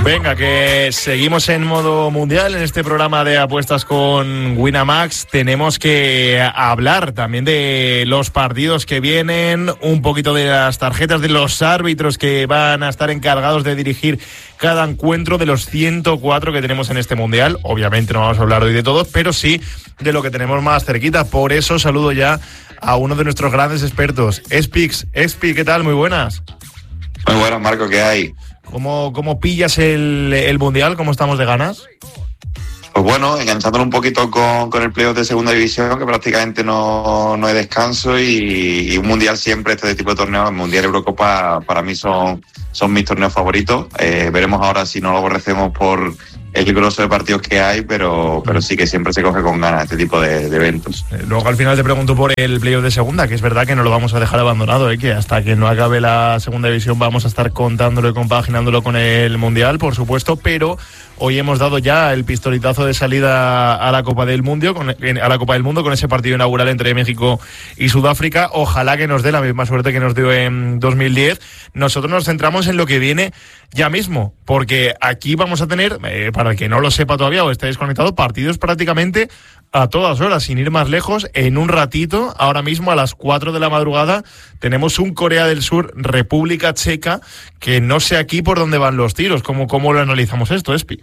Venga, que seguimos en modo mundial en este programa de apuestas con Winamax. Tenemos que hablar también de los partidos que vienen, un poquito de las tarjetas de los árbitros que van a estar encargados de dirigir cada encuentro, de los 104 que tenemos en este mundial. Obviamente no vamos a hablar hoy de todos, pero sí de lo que tenemos más cerquita. Por eso saludo ya a uno de nuestros grandes expertos, Espix. Espi, ¿qué tal? Muy buenas. Muy buenas, Marco, ¿qué hay? ¿Cómo pillas el mundial? ¿Cómo estamos de ganas? Pues bueno, enganchándolo un poquito con el playoff de segunda división, que prácticamente no hay descanso, y un mundial siempre, este tipo de torneos, el Mundial Eurocopa, para mí son mis torneos favoritos. Veremos ahora si no lo aborrecemos por el grosso de partidos que hay, pero sí que siempre se coge con ganas este tipo de eventos. Luego al final te pregunto por el playoff de segunda, que es verdad que no lo vamos a dejar abandonado, que hasta que no acabe la segunda división vamos a estar contándolo y compaginándolo con el mundial, por supuesto, pero hoy hemos dado ya el pistoletazo de salida a la Copa del Mundo, con ese partido inaugural entre México y Sudáfrica. Ojalá que nos dé la misma suerte que nos dio en 2010. Nosotros nos centramos en lo que viene ya mismo, porque aquí vamos a tener, para el que no lo sepa todavía o esté desconectado, partidos prácticamente a todas horas, sin ir más lejos. En un ratito, ahora mismo a las 4 de la madrugada, tenemos un Corea del Sur, República Checa, que no sé aquí por dónde van los tiros. ¿Cómo lo analizamos esto, Espi?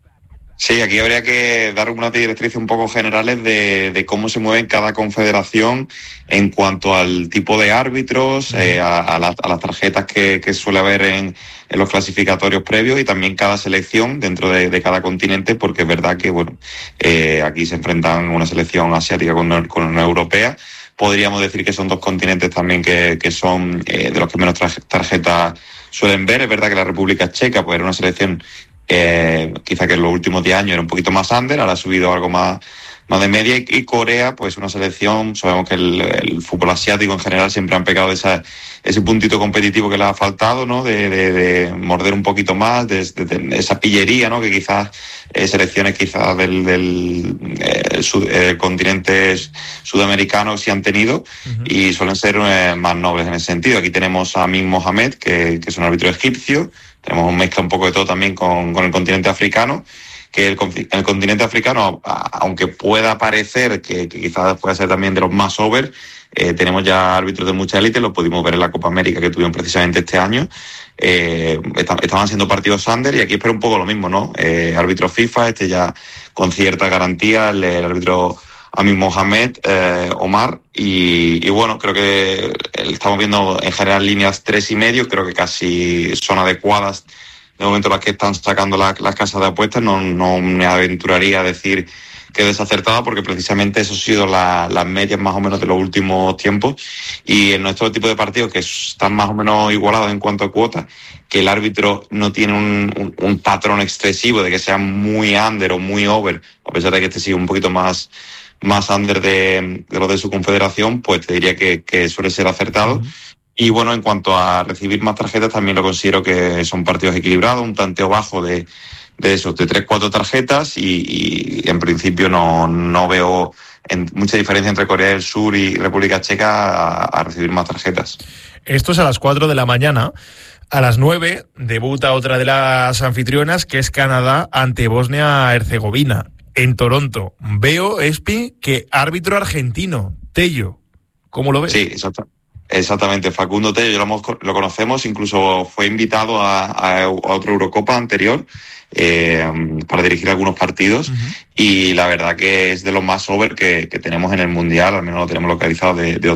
Sí, aquí habría que dar unas directrices un poco generales de cómo se mueve cada confederación en cuanto al tipo de árbitros, a las tarjetas que suele haber en los clasificatorios previos, y también cada selección dentro de cada continente, porque es verdad que aquí se enfrentan una selección asiática con una europea. Podríamos decir que son dos continentes también que son de los que menos tarjetas suelen ver. Es verdad que la República Checa pues era una selección quizá que en los últimos 10 años era un poquito más under, ahora ha subido algo más de media, y Corea, pues una selección, sabemos que el fútbol asiático en general siempre han pecado de ese puntito competitivo que les ha faltado, ¿no? De morder un poquito más, de esa pillería, ¿no? Que quizás selecciones quizás del continente sudamericano sí han tenido, y suelen ser más nobles en ese sentido. Aquí tenemos a Amin Mohamed, que es un árbitro egipcio. Tenemos una mezcla un poco de todo también con el continente africano, que el continente africano, aunque pueda parecer que quizás pueda ser también de los más over, tenemos ya árbitros de mucha élite. Lo pudimos ver en la Copa América que tuvieron precisamente este año. Estaban siendo partidos under, y aquí espero un poco lo mismo, ¿no? Árbitro FIFA, ya con cierta garantía, el árbitro Amin Mohamed, Omar, y bueno, creo que estamos viendo en general líneas 3,5, creo que casi son adecuadas de momento las que están sacando las casas de apuestas. No me aventuraría a decir que es desacertada, porque precisamente eso ha sido las medias más o menos de los últimos tiempos, y en nuestro tipo de partidos que están más o menos igualados en cuanto a cuotas, que el árbitro no tiene un patrón excesivo de que sea muy under o muy over, a pesar de que este sigue un poquito más under de los de su confederación, pues te diría que suele ser acertado. Y bueno, en cuanto a recibir más tarjetas, también lo considero que son partidos equilibrados, un tanteo bajo de 3-4 tarjetas, y en principio no veo mucha diferencia entre Corea del Sur y República Checa a recibir más tarjetas. Esto es a las 4 de la mañana. A las 9 debuta otra de las anfitrionas, que es Canadá ante Bosnia-Herzegovina, en Toronto. Veo, Espi, que árbitro argentino, Tello. ¿Cómo lo ves? Sí, exactamente. Facundo Tello, lo conocemos, incluso fue invitado a otra Eurocopa anterior para dirigir algunos partidos, y la verdad que es de los más over que tenemos en el Mundial, al menos lo tenemos localizado de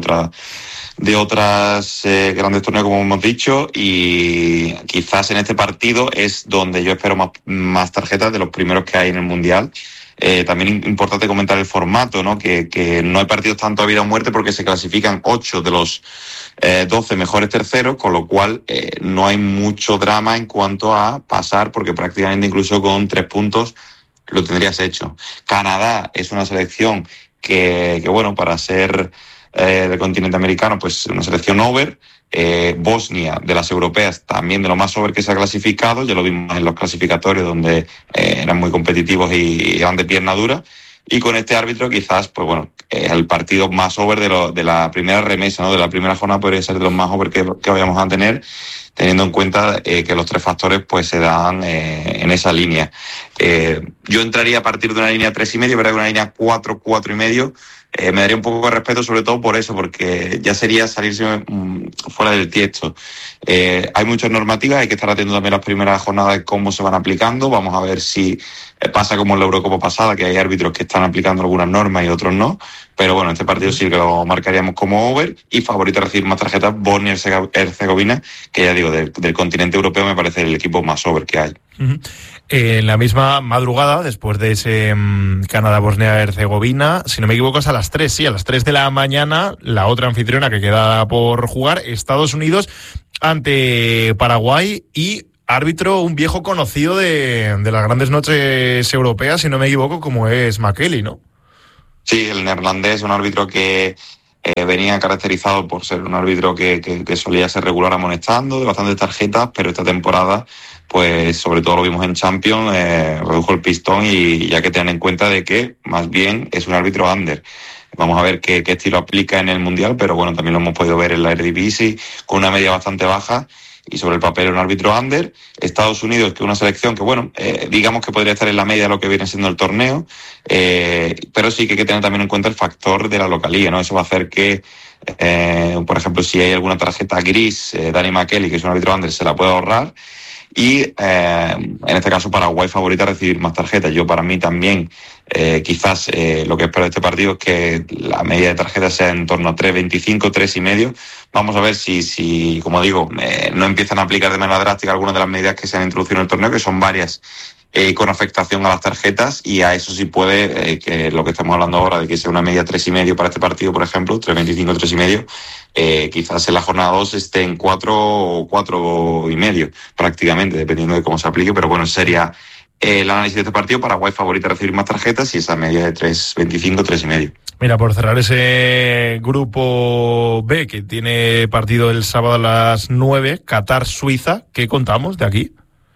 otras grandes torneos, como hemos dicho, y quizás en este partido es donde yo espero más tarjetas de los primeros que hay en el Mundial. También importante comentar el formato, ¿no? Que no hay partidos tanto a vida o muerte, porque se clasifican 8 de los 12 mejores terceros, con lo cual no hay mucho drama en cuanto a pasar, porque prácticamente incluso con 3 puntos lo tendrías hecho. Canadá es una selección que bueno, para ser del continente americano, pues una selección over. Bosnia, de las europeas, también de lo más over que se ha clasificado, ya lo vimos en los clasificatorios, donde eran muy competitivos y eran de pierna dura, y con este árbitro quizás, pues bueno, el partido más over de la primera remesa, ¿no? De la primera jornada podría ser de los más over que vayamos a tener. teniendo en cuenta que los tres factores pues se dan en esa línea. Yo entraría a partir de una línea 3,5, ¿verdad? Una línea 4, 4,5. Me daría un poco de respeto, sobre todo por eso, porque ya sería salirse fuera del tiesto. Hay muchas normativas, hay que estar atento también a las primeras jornadas de cómo se van aplicando. Vamos a ver si pasa como en la Eurocopa pasada, que hay árbitros que están aplicando algunas normas y otros no. Pero bueno, este partido sí que lo marcaríamos como over, y favorito a recibir más tarjetas Bosnia y Herzegovina, que ya digo, del continente europeo me parece el equipo más over que hay. Uh-huh. En la misma madrugada, después de ese Canadá-Bosnia-Herzegovina, si no me equivoco, es a las 3, sí, a las 3 de la mañana, la otra anfitriona que queda por jugar, Estados Unidos ante Paraguay, y árbitro, un viejo conocido de las grandes noches europeas, si no me equivoco, como es McKelly, ¿no? Sí, el neerlandés, un árbitro que venía caracterizado por ser un árbitro que solía ser regular amonestando, de bastantes tarjetas, pero esta temporada, pues sobre todo lo vimos en Champions, redujo el pistón, y ya que tengan en cuenta de que más bien es un árbitro under. Vamos a ver qué estilo aplica en el Mundial, pero bueno, también lo hemos podido ver en la Eredivisie con una media bastante baja, y sobre el papel un árbitro under. Estados Unidos, que es una selección que, bueno, digamos que podría estar en la media de lo que viene siendo el torneo, pero sí que hay que tener también en cuenta el factor de la localía, ¿no? Eso va a hacer que, por ejemplo, si hay alguna tarjeta gris, Danny McKelly, que es un árbitro under, se la puede ahorrar. Y en este caso Paraguay favorita a recibir más tarjetas. Yo, para mí también, quizás lo que espero de este partido es que la media de tarjetas sea en torno a 3,25, 3,5. Vamos a ver si como digo, no empiezan a aplicar de manera drástica algunas de las medidas que se han introducido en el torneo, que son varias, con afectación a las tarjetas, y a eso sí puede, que lo que estamos hablando ahora, de que sea una media 3,5 para este partido, por ejemplo, 3,25, 3,5, quizás en la jornada 2 esté en 4 o 4,5 prácticamente, dependiendo de cómo se aplique, pero bueno, sería el análisis de este partido. Paraguay favorita a recibir más tarjetas, y esa media de 3,25, 3,5. Mira, por cerrar ese grupo B, que tiene partido el sábado a las 9, Qatar-Suiza, ¿qué contamos de aquí?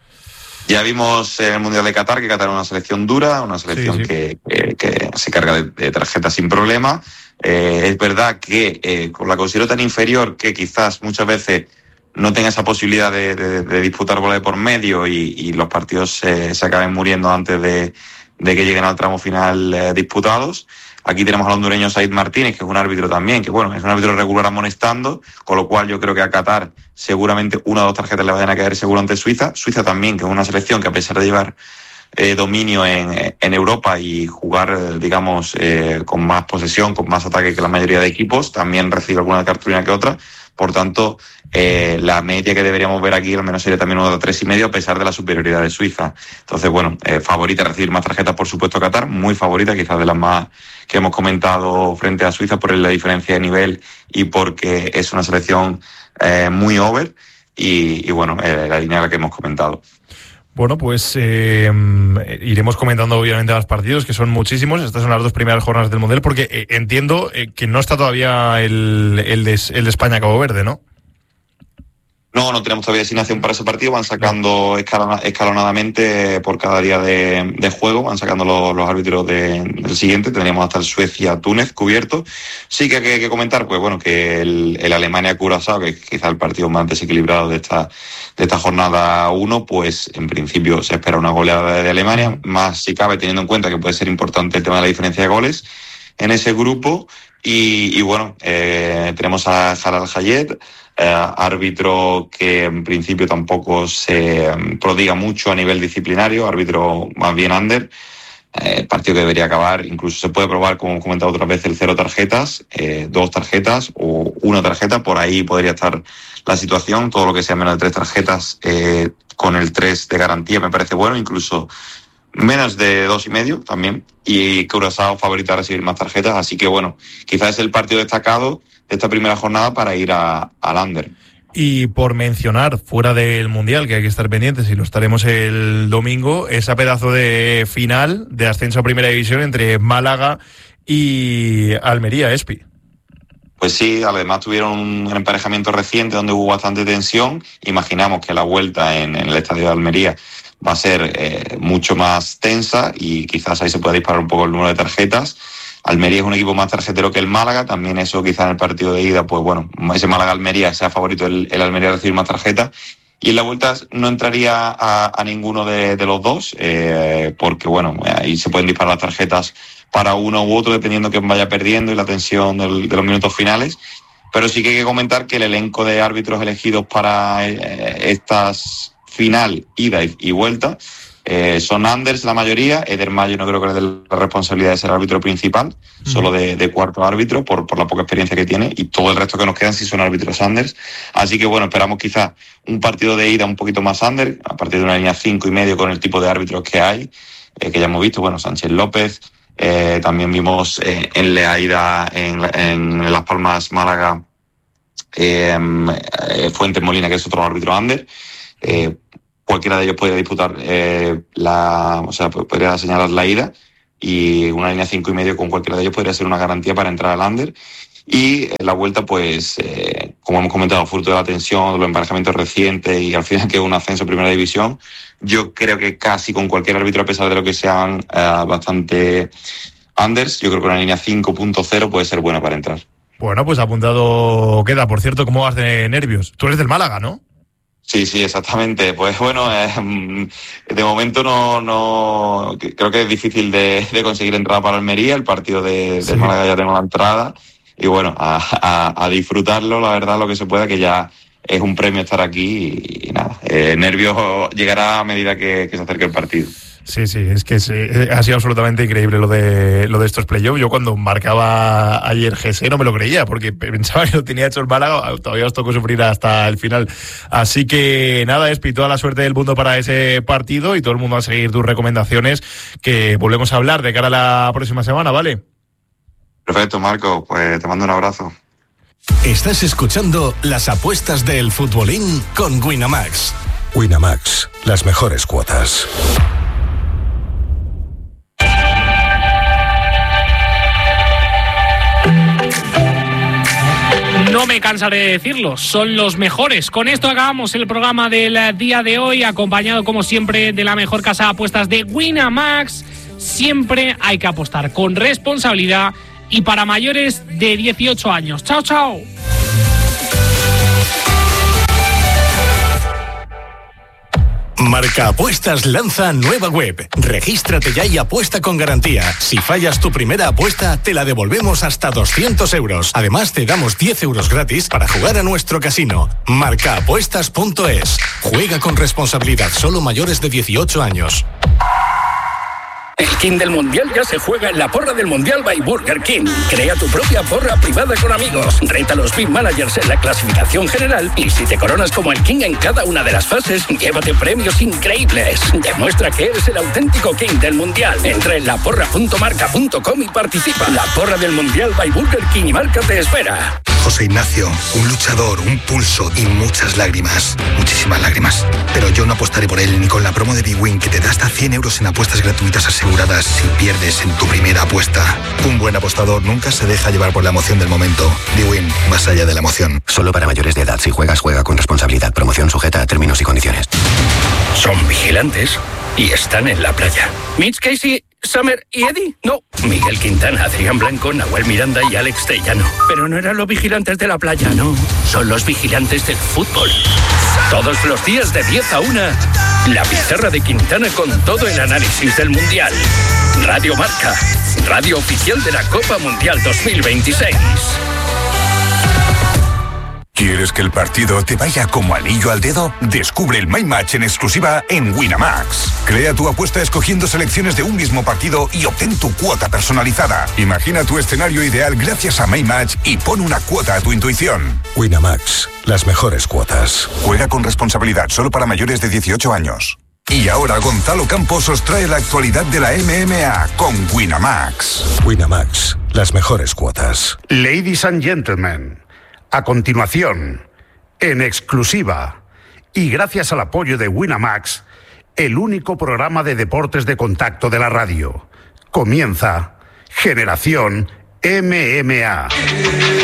Ya vimos en el Mundial de Qatar que Qatar es una selección dura, una selección sí. Que se carga de tarjetas sin problema. Es verdad que la considero tan inferior que quizás muchas veces no tenga esa posibilidad de disputar bola de por medio, y los partidos se acaben muriendo antes de que lleguen al tramo final disputados. Aquí tenemos al hondureño Said Martínez, que es un árbitro también, que bueno, es un árbitro regular amonestando, con lo cual yo creo que a Qatar seguramente una o dos tarjetas le vayan a caer seguro ante Suiza. Suiza también, que es una selección que, a pesar de llevar dominio en Europa y jugar, digamos, con más posesión, con más ataque que la mayoría de equipos, también recibe alguna cartulina que otra. Por tanto, la media que deberíamos ver aquí al menos sería también una de 3,5, a pesar de la superioridad de Suiza. Entonces, bueno, favorita a recibir más tarjetas, por supuesto, Qatar, muy favorita, quizás de las más que hemos comentado frente a Suiza, por la diferencia de nivel y porque es una selección muy over, y bueno, la línea que hemos comentado. Bueno, pues iremos comentando obviamente los partidos, que son muchísimos. Estas son las dos primeras jornadas del Mundial, porque entiendo que no está todavía el de España-Cabo Verde, ¿no? No tenemos todavía designación para ese partido. Van sacando escalonadamente por cada día de juego, van sacando los árbitros del siguiente. Tendríamos hasta el Suecia-Túnez cubierto. Sí que hay que comentar, pues bueno, que el Alemania-Curazao, que es quizá el partido más desequilibrado de esta jornada 1, pues en principio se espera una goleada de Alemania, más si cabe, teniendo en cuenta que puede ser importante el tema de la diferencia de goles en ese grupo. Y bueno, tenemos a Jalal Hayet, árbitro que en principio tampoco se prodiga mucho a nivel disciplinario, árbitro más bien under. Partido que debería acabar, incluso se puede probar, como he comentado otras veces, el 0 tarjetas, 2 tarjetas o 1 tarjeta. Por ahí podría estar la situación. Todo lo que sea menos de 3 tarjetas, con el 3 de garantía me parece bueno, incluso menos de 2,5 también. Y Curazao favorita a recibir más tarjetas, así que bueno, quizás es el partido destacado de esta primera jornada para ir al under. Y por mencionar, fuera del Mundial, que hay que estar pendientes, y lo estaremos el domingo, esa pedazo de final de ascenso a Primera División entre Málaga y Almería, Espi. Pues sí, además tuvieron un emparejamiento reciente donde hubo bastante tensión. Imaginamos que la vuelta en el estadio de Almería va a ser mucho más tensa, y quizás ahí se pueda disparar un poco el número de tarjetas. Almería es un equipo más tarjetero que el Málaga, también eso quizá en el partido de ida, pues bueno, ese Málaga-Almería sea favorito el Almería a recibir más tarjetas. Y en la vuelta no entraría a ninguno de los dos, porque bueno, ahí se pueden disparar las tarjetas para uno u otro dependiendo quién vaya perdiendo y la tensión de los minutos finales. Pero sí que hay que comentar que el elenco de árbitros elegidos para estas final, ida y vuelta, son Anders la mayoría. Eder Mayo no creo que le dé la responsabilidad de ser árbitro principal, solo de cuarto árbitro por la poca experiencia que tiene, y todo el resto que nos quedan sí son árbitros Anders. Así que bueno, esperamos quizás un partido de ida un poquito más Anders, a partir de una línea 5,5 con el tipo de árbitros que hay, que ya hemos visto, bueno, Sánchez López, también vimos en la ida en Las Palmas, Málaga, Fuentes Molina, que es otro árbitro Anders. Cualquiera de ellos podría disputar podría señalar la ida, y una línea 5,5 con cualquiera de ellos podría ser una garantía para entrar al under. Y la vuelta, pues, como hemos comentado, fruto de la tensión, de los emparejamientos recientes y al final que es un ascenso a primera división, yo creo que casi con cualquier árbitro, a pesar de lo que sean bastante unders, yo creo que una línea 5.0 puede ser buena para entrar. Bueno, pues apuntado queda. Por cierto, ¿cómo vas de nervios? Tú eres del Málaga, ¿no? Sí, exactamente. Pues bueno, de momento no creo que es difícil de conseguir entrada para Almería. El partido de Málaga ya tengo la entrada. Y bueno, a disfrutarlo, la verdad, lo que se pueda, que ya es un premio estar aquí y nada. Nervios llegará a medida que se acerque el partido. Sí, es que ha sido absolutamente increíble lo de estos playoffs. Yo cuando marcaba ayer GS no me lo creía, porque pensaba que lo tenía hecho el Málaga. Todavía os tocó sufrir hasta el final. Así que nada, Espi, toda la suerte del mundo para ese partido y todo el mundo a seguir tus recomendaciones, que volvemos a hablar de cara a la próxima semana, ¿vale? Perfecto, Marco, pues te mando un abrazo. Estás escuchando las apuestas del futbolín con Winamax. Winamax, las mejores cuotas. No me cansaré de decirlo, son los mejores. Con esto acabamos el programa del día de hoy, acompañado como siempre de la mejor casa de apuestas de Winamax. Siempre hay que apostar con responsabilidad y para mayores de 18 años. ¡Chao, chao! Marca Apuestas lanza nueva web. Regístrate ya y apuesta con garantía. Si fallas tu primera apuesta, te la devolvemos hasta 200 euros. Además, te damos 10 euros gratis para jugar a nuestro casino. Marcaapuestas.es. Juega con responsabilidad, solo mayores de 18 años. El King del Mundial ya se juega en la porra del Mundial by Burger King. Crea tu propia porra privada con amigos. Reta a los Big Managers en la clasificación general y si te coronas como el King en cada una de las fases, llévate premios increíbles. Demuestra que eres el auténtico King del Mundial. Entra en laporra.marca.com y participa. La porra del Mundial by Burger King y Marca te espera. José Ignacio, un luchador, un pulso y muchas lágrimas. Muchísimas lágrimas. Pero yo no apostaré por él ni con la promo de bwin, que te da hasta 100 euros en apuestas gratuitas aseguradas si pierdes en tu primera apuesta. Un buen apostador nunca se deja llevar por la emoción del momento. bwin, más allá de la emoción. Solo para mayores de edad. Si juegas, juega con responsabilidad. Promoción sujeta a términos y condiciones. Son vigilantes y están en la playa. Mitch Casey, Summer y Eddie. No, Miguel Quintana, Adrián Blanco, Nahuel Miranda y Alex Tellano. Pero no eran los vigilantes de la playa, no. Son los vigilantes del fútbol. Todos los días de 10 a 1, la pizarra de Quintana con todo el análisis del Mundial. Radio Marca, radio oficial de la Copa Mundial 2026. ¿Quieres que el partido te vaya como anillo al dedo? Descubre el My Match en exclusiva en Winamax. Crea tu apuesta escogiendo selecciones de un mismo partido y obtén tu cuota personalizada. Imagina tu escenario ideal gracias a My Match y pon una cuota a tu intuición. Winamax, las mejores cuotas. Juega con responsabilidad, solo para mayores de 18 años. Y ahora Gonzalo Campos os trae la actualidad de la MMA con Winamax. Winamax, las mejores cuotas. Ladies and gentlemen, a continuación, en exclusiva y gracias al apoyo de Winamax, el único programa de deportes de contacto de la radio. Comienza Generación MMA.